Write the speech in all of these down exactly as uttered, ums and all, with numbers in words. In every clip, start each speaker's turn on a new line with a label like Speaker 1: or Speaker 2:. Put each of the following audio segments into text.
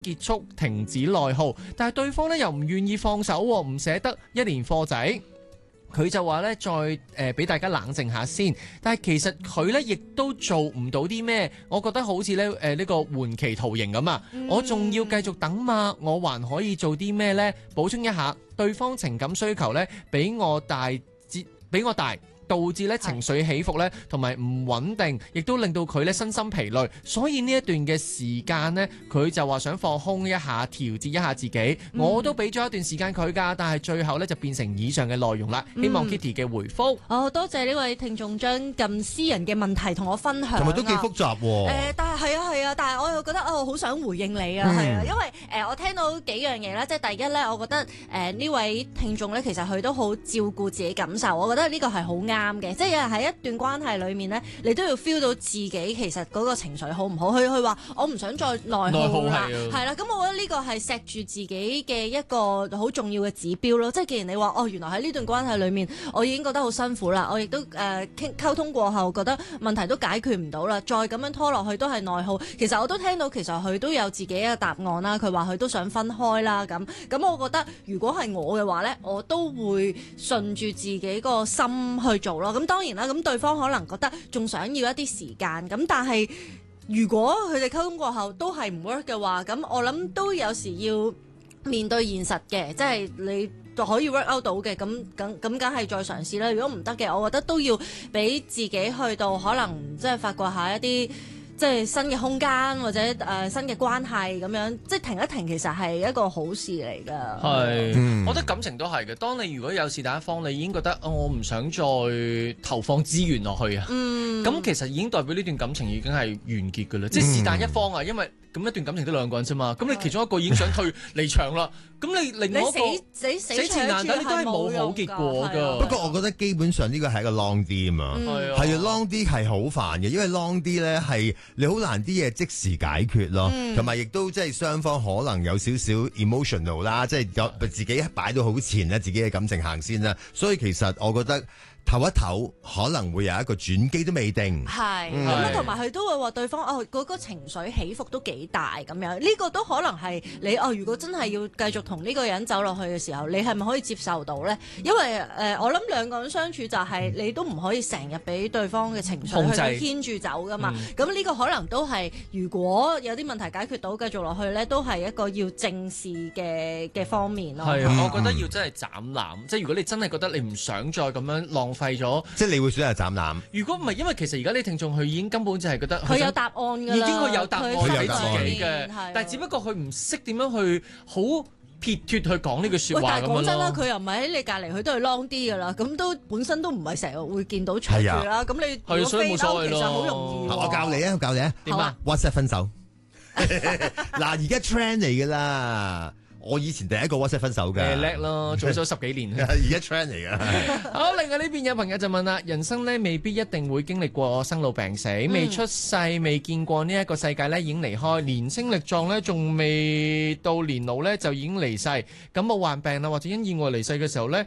Speaker 1: 結束停止內耗，但係對方咧又唔願意放手，唔捨得一年貨仔。佢就話咧，再誒俾、呃、大家冷靜下先。但係其實佢咧亦都做唔到啲咩，我覺得好似咧誒呢個緩期圖形咁啊！嗯、我仲要繼續等嘛，我還可以做啲咩呢？補充一下，對方情感需求咧比我大，節比我大。導致咧情緒起伏咧，同埋唔穩定，亦都令到佢咧身心疲累。所以呢一段嘅時間呢，佢就話想放空一下，調節一下自己。嗯、我都俾咗一段時間佢㗎，但係最後咧就變成以上嘅內容啦。希望 Kitty 嘅回覆。
Speaker 2: 嗯、哦，多謝呢位聽眾將咁私人嘅問題同我分享。
Speaker 3: 同埋都幾複雜喎、啊
Speaker 2: 呃。但係係啊係啊，但係我又覺得哦，好想回應你啊，係、嗯、啊，因為誒、呃、我聽到幾樣嘢啦，即係第一咧，我覺得誒呢、呃、位聽眾咧，其實佢都好照顧自己感受，我覺得呢個係好啱嘅，即係有人喺一段關係裏面咧，你都要 feel 到自己其實嗰個情緒好唔好。佢佢話我唔想再內耗啦，係啦。咁我覺得呢個係錫住自己嘅一個好重要嘅指標咯。即係既然你話哦，原來喺呢段關係裏面，我已經覺得好辛苦啦，我亦都誒傾溝通過後覺得問題都解決唔到啦，再咁樣拖落去都係內耗。其實我都聽到其實佢都有自己一個答案啦。佢話佢都想分開啦，咁咁我覺得如果係我嘅話咧，我都會順住自己個心去做咯。咁當然啦。咁對方可能覺得仲想要一啲時間，咁但係如果佢哋溝通過後都係唔 work 嘅話，咁我諗都有時要面對現實嘅，即係你可以 work out 到嘅，咁咁咁梗係再嘗試啦。如果唔得嘅，我覺得都要俾自己去到可能即係發掘下一啲即係新嘅空間或者誒、呃、新嘅關係咁樣，即係停一停其實係一個好事嚟㗎。
Speaker 1: 係，
Speaker 3: 嗯、
Speaker 1: 我覺得感情都係嘅。當你如果有是但一方，你已經覺得、哦、我唔想再投放資源落去啊，咁、嗯、其實已經代表呢段感情已經係完結㗎啦。嗯、即係是但一方啊，因為咁一段感情都兩個人啫嘛，咁你其中一個已經想退離場啦，咁你另外一個
Speaker 2: 你死死死
Speaker 1: 纏爛打，你都係冇好結果㗎。
Speaker 3: 不過我覺得基本上呢個係一個 long 啲啊嘛，係啊 long 啲係好煩嘅，因為 long 啲咧係你好難啲嘢即時解決咯，同埋亦都即係雙方可能有少少 emotional 啦，即係有自己擺到好前咧，自己嘅感情行先啦，所以其實我覺得。唞一唞可能會有一個轉機都未定，
Speaker 2: 係咁同埋佢都會話對方哦嗰、嗰個情緒起伏都幾大咁樣，呢、呢個都可能係你哦。如果真係要繼續同呢個人走落去嘅時候，你係咪可以接受到咧？因為誒、呃，我諗兩個人相處就係、是、你都唔可以成日俾對方嘅情緒去牽住走噶嘛。咁呢、嗯、個可能都係如果有啲問題解決到，繼續落去咧，都係一個要正視嘅嘅方面咯。
Speaker 1: 係啊，我覺得要真係斬纜，即係如果你真係覺得你唔想再咁樣浪費咗，
Speaker 3: 即係你會選擇斬纜。如
Speaker 1: 果唔係，因為其實而家啲聽眾佢已經根本就係覺得
Speaker 2: 佢有答案㗎啦，
Speaker 1: 已經佢有答案俾自己嘅，
Speaker 2: 但
Speaker 1: 係只不過佢唔識點樣去好撇脱去講呢句説話。
Speaker 2: 但係講真啦，佢又唔係喺你隔離，佢都係 long 啲㗎啦。咁都本身都唔係成日會見到出住啦。咁你如果飛歐其實好容易。
Speaker 3: 我教你啊，我教你啊，
Speaker 1: 點啊
Speaker 3: ？WhatsApp 分手。嗱，而家 trend 嚟㗎啦。我以前第一個 WhatsApp 分手嘅，
Speaker 1: 叻咯，做咗十幾年。
Speaker 3: 而家 trend 嚟嘅。
Speaker 1: 好，另外呢邊有朋友就問啦，人生咧未必一定會經歷過生老病死，嗯、未出世未見過呢一個世界咧已經離開，年輕力壯咧仲未到年老咧就已經離世，咁冇患病啦或者因意外離世嘅時候咧，誒、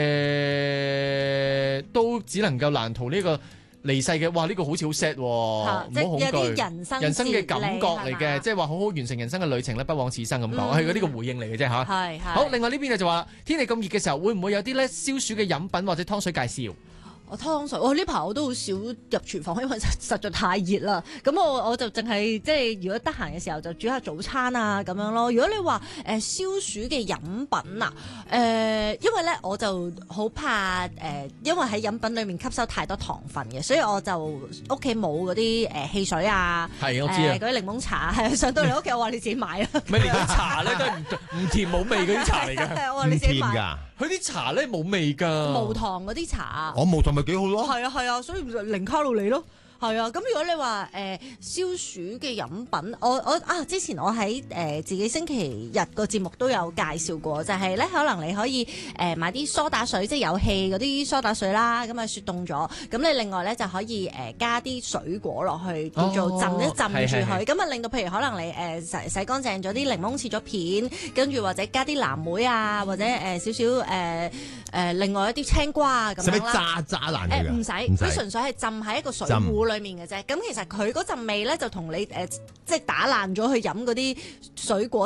Speaker 1: 呃、都只能夠難逃呢、這個。離世嘅，哇！呢、這個好似好 sad，唔好恐懼。
Speaker 2: 人生
Speaker 1: 人生嘅感覺嚟嘅，即係話好好完成人生嘅旅程咧，不枉此生咁講，係呢個回應嚟嘅啫嚇。
Speaker 2: 係係。
Speaker 1: 好，另外呢邊就話天氣咁熱嘅時候，會唔會有啲咧消暑嘅飲品或者湯水介紹？
Speaker 2: 我湯水，我呢排我都好少入廚房，因為實在太熱啦。咁我我就淨係即係如果得閒嘅時候就煮下早餐啊咁樣咯。如果你話誒、呃、消暑嘅飲品啊，誒、呃、因為咧我就好怕誒、呃，因為喺飲品裡面吸收太多糖分嘅，所以我就屋企冇嗰啲誒汽水啊，
Speaker 1: 係我知啊，
Speaker 2: 嗰啲、呃、檸檬茶係上到嚟屋企我話你自己買啊。
Speaker 1: 咪連啲茶咧都係唔唔甜冇味嗰啲茶嚟㗎，
Speaker 2: 我話你自己買㗎。
Speaker 1: 佢啲茶咧冇味㗎，
Speaker 2: 無糖嗰啲茶。
Speaker 3: 我無糖咪幾好咯。
Speaker 2: 係啊係啊，所以零卡路里咯。係啊，咁如果你話誒、呃、消暑嘅飲品，我我啊之前我喺誒、呃、自己星期日個節目都有介紹過，就係、是、咧可能你可以誒、呃、買啲梳打水，即係有氣嗰啲梳打水啦，咁啊雪凍咗，咁你另外咧就可以誒、呃、加啲水果落去，叫做浸一浸住佢，咁啊、哦、令到譬如可能你誒、呃、洗洗乾淨咗啲檸檬切咗片，跟住或者加啲藍莓啊，或者誒、呃、少少誒。呃誒、呃，另外一啲青瓜啊，咁樣啦。
Speaker 3: 使唔使炸炸爛佢㗎？
Speaker 2: 誒唔使，佢純粹係浸喺一個水壺裡面嘅啫。咁其實佢嗰陣味咧就同你誒、呃、即係打爛咗去飲嗰啲水果